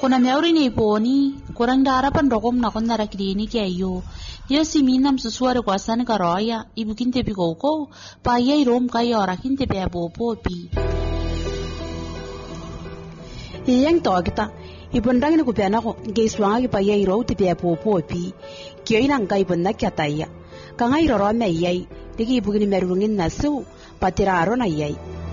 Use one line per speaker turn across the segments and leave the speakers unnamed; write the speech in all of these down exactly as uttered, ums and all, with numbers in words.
kuna meuri ni poni kurang dara pandokom na kon nara kliniki ayo yo siminam susuare kwa san karoya ibu kinte pi koko pa yai rom kaya ora kinte pe popo pi
iyang to kita ibundang ni kupena ko ngeiswanga ki pa yai ro ti pe popo pi kyo inang kai bunda kyataya kanga iroro me yai digi ibu kini merungin nasu patiraro na yai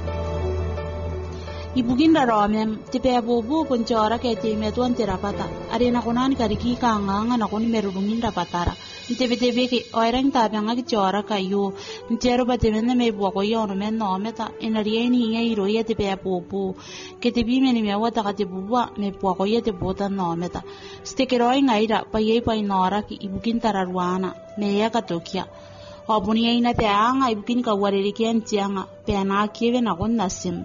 ibugin daromem tipe bobo ponchora ke time tuan terapata arena konan kariki kanga na kon merungin rapatara tebe tebe ke oirang tabanga ki chora kayo ntero batemene me boko yono men no meta enarieni ngai ro ye tipe bobo ke tebi meni me wata ka te bubwa me boko ye te bota no meta stekero ngai ra pa ye pa inora ki ibugin tararuana me ya katokia obuni ina pe anga ibugin ka wareri ke antianga pe na kive na kon nasim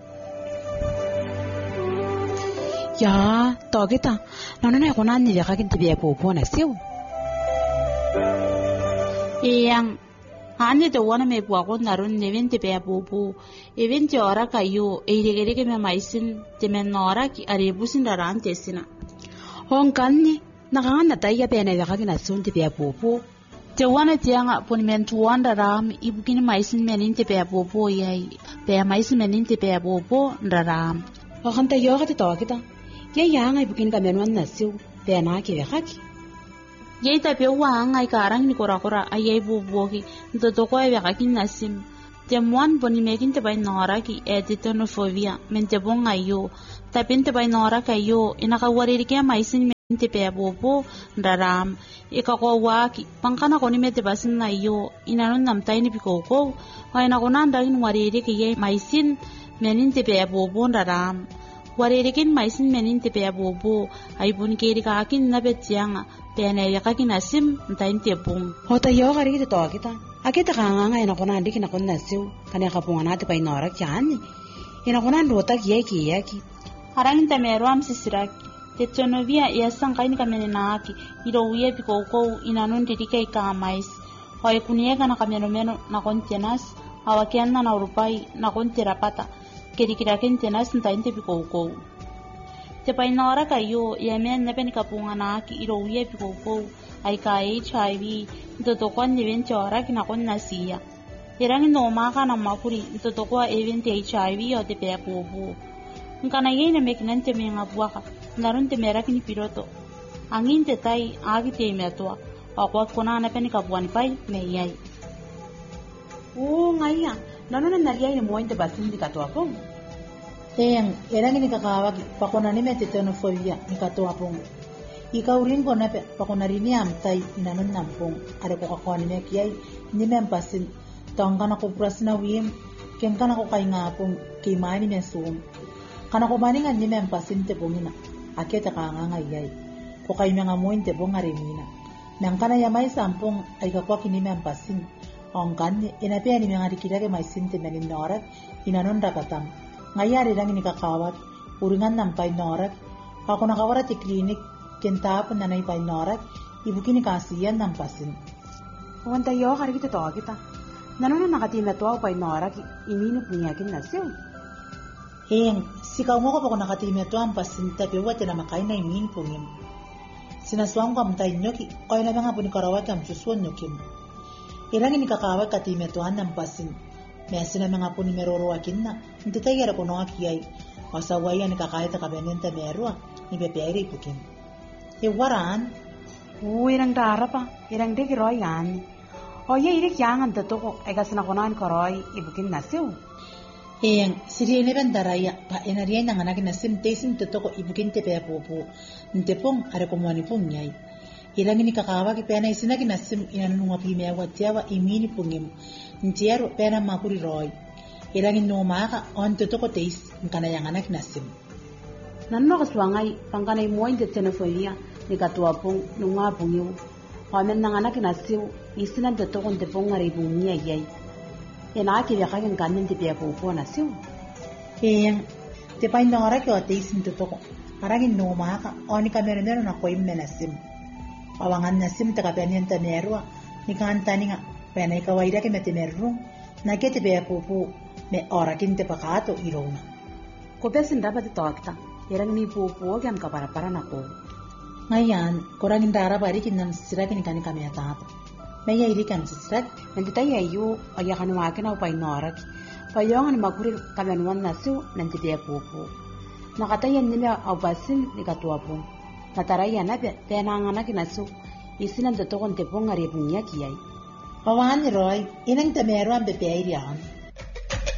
ya to kita nono ne konan ni ka kinti be popo na siu
iyang hande to wana me bua ko narun nevente be popo eventi ora kayo eire ke me maisin te men nora ki are busin daran tesina
hon kanni nakan na tayya be na ka kina sun ti be popo
te wana tianga ponimen tuanda ram ibukini maisin menin te be popo yai be maisin menin te be popo ndaram
o kanta yo ka to kita ye yang ai bukin ka menwan na siu be na ki be khaki
ye ta pe wa ngai karang ni kora kora ai bu bu ki to to ko be khaki nasim te mon boni mekin te bai nora ki e te to no fobia men te bon ayo ta pin te bai nora ka yo ina ka wari ke mai sin men te pe bu bu ndaram e ka ko wa ki pangkana ko ni me te basin na yo ina non nam tai ni pi ko ko ai na ko nan da ni wari ke ye mai sin menin te pe bu bu ndaram warerikin maisin menin te pe bobo ai bun keri ka kin na betianga pe na ya ka kin asim ntain te bung
hota yo gari te to kita akita ka nga ina kona ndiki na konna siu kana ka pungana te pai nora kyani ina kona ndo ta kiye kiye ki
harang te mero am sisirak te tonovia ya sang kain ka menena ki iro wiye pi ko ko ina non te dikai ka mais hoy kunie kana ka meno meno na kontenas awakian na urupai na konterapata keri kira kentenas ntain te piko ko te pai nora kayo ya men na pen kapunga na ki iro ye piko ko ai ka H I V to to kon ni ven chora ki na kon nasia erang no ma ka na makuri to to ko event H I V o te pe ko bu ngana ye na meknan te me ngabwa ka narun te mera ki ni piroto angin te tai agi te me to akwa kona na pen kapuan pai me yai
o ngaya nono na naria ni mointe basin di katoa pong
Eyang, erang ni kakawa pakona ni mete tono fobia ni katoa pong ika urin ko na pakona rini am tai inanon nampong are ko kakwa ni mekiai ni mempasin tongkana ko prasna wiem kenkana ko kai nga pong kimani mesum kana ko baningan ni mempasin te pongina aketa ka nga ngayai ko kai nga mointe pong arenina nangkana ya mai sampong ay kakwa kini mempasin ongkan ina pe ni mga dikira ke maisin te menin norak inanon rakatam ngayari lang ni kakawat uringan nampay norak ako nakawara ti klinik kentap nanay pay norak ibukin ni kasiyan nampasin
wanta yo kari kita to kita nanon nakatima to pay norak imini punyakin na siyo
heng sikaw mo ko pa ko nakatima to ang pasin tapi wate na makay na imin pungim sinaswang ko amtay nyoki oy na mga punikarawat ang susuan nyokim Irang ini kakawat katime tuhan nampasin. Mesina mga po ni meroroakin na. Hindi tayo yara ko nung akiyay. Wasawaya ni kakayat na kabenenta merua. Ni bepere ipukin. E waran.
Oo, irang dara pa. Irang di kiroy yan. O ya irik yang ang tatuko. Ay kasi nakunan karoy. Ibukin nasiw.
Eyang, siriya ni bandaraya. Pa enariya nang anak nasim. Tesim tatuko ibukin te pe popo. Nte pong are kumwani pong nyay. Ilang ini kakawa ki pena isina ki nasim inanunga pimewa tiawa imini pungim ntiero pena makuri roy ilang ino maka on totoko teis nkana yang anak nasim
nanno kaswangai pangkana imoy de tenefonia ni katua pung nunga pungyo wamen nang anak nasim isina totoko nte pong ngari bumia yai ena ki ya kagen kanen te pia popo nasim
eyang te pain nora ki o teis totoko aragin no maka oni kameremero na koim menasim awangan nasim takapanian tamerua ni kantani nga pena ikawaida ke mete meru na kete be popo me ora kinte pakato irona
ko besin dapat to akta Erang ni pupu kan kapara-para nako.
Ngayon, kurang indara bari kinan sisirag ni kani kami atap. May iri kan sisirag.
Nanti tayo ayo ayakan wakin au painorak. Payongan makurir kamenuan nasu nanti dia pupu. Nakatayan nila au basin ni katuapo. Nataraya nabe tenanganak nasu isinan tetokon tepong ngari punya kiai.
Pawan roy, inang tamero ang bebeirian.